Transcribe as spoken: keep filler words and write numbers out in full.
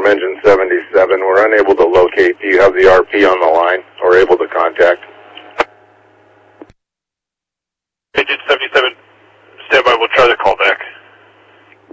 engine seventy-seven. We're unable to locate. Do you have the R P on the line or able to contact? Engine seventy-seven,